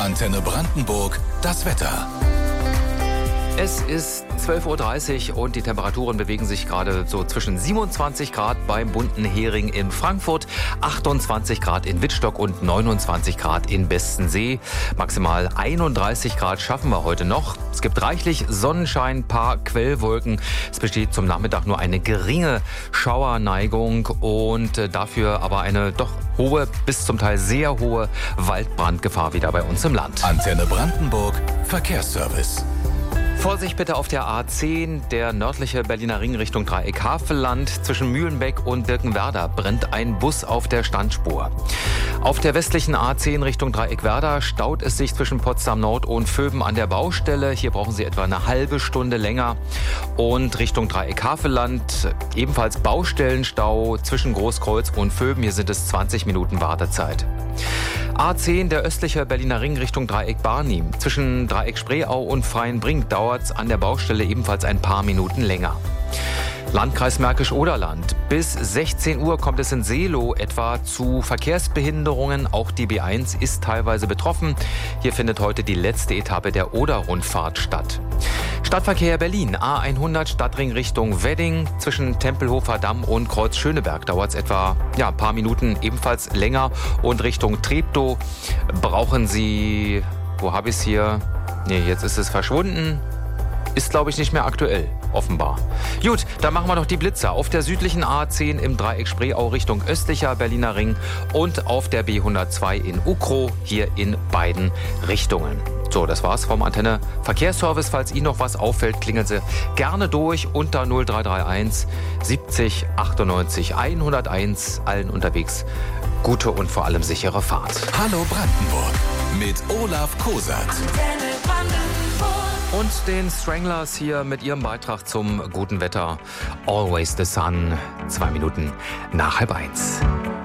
Antenne Brandenburg, das Wetter. Es ist 12:30 Uhr und die Temperaturen bewegen sich gerade so zwischen 27 Grad beim Bunten Hering in Frankfurt, 28 Grad in Wittstock und 29 Grad in Bestensee. Maximal 31 Grad schaffen wir heute noch. Es gibt reichlich Sonnenschein, paar Quellwolken. Es besteht zum Nachmittag nur eine geringe Schauerneigung und dafür aber eine doch hohe, bis zum Teil sehr hohe Waldbrandgefahr wieder bei uns im Land. Antenne Brandenburg, Verkehrsservice. Vorsicht bitte auf der A10, der nördliche Berliner Ring Richtung Dreieck-Havelland. Zwischen Mühlenbeck und Birkenwerder brennt ein Bus auf der Standspur. Auf der westlichen A10 Richtung Dreieck-Werder staut es sich zwischen Potsdam Nord und Vöben an der Baustelle. Hier brauchen Sie etwa eine halbe Stunde länger. Und Richtung Dreieck-Havelland ebenfalls Baustellenstau zwischen Großkreuz und Vöben. Hier sind es 20 Minuten Wartezeit. A10, der östliche Berliner Ring Richtung Dreieck-Barnim. Zwischen Dreieck-Spreeau und Freienbrink dauert es an der Baustelle ebenfalls ein paar Minuten länger. Landkreis Märkisch-Oderland. Bis 16 Uhr kommt es in Seelow etwa zu Verkehrsbehinderungen. Auch die B1 ist teilweise betroffen. Hier findet heute die letzte Etappe der Oder-Rundfahrt statt. Stadtverkehr Berlin, A100 Stadtring Richtung Wedding. Zwischen Tempelhofer Damm und Kreuz Schöneberg dauert es etwa ein paar Minuten ebenfalls länger. Und Richtung Treptow brauchen Sie, wo habe ich es hier? Nee, jetzt ist es verschwunden. Ist, glaube ich, nicht mehr aktuell, offenbar. Gut, dann machen wir noch die Blitzer. Auf der südlichen A10 im Dreieck Spreeau Richtung östlicher Berliner Ring und auf der B102 in Ukrow, hier in beiden Richtungen. So, das war's vom Antenne Verkehrsservice. Falls Ihnen noch was auffällt, klingeln Sie gerne durch unter 0331 70 98 101. Allen unterwegs gute und vor allem sichere Fahrt. Hallo Brandenburg mit Olaf Kosat. Und den Stranglers hier mit ihrem Beitrag zum guten Wetter. Always the Sun. 2 Minuten nach 12:30.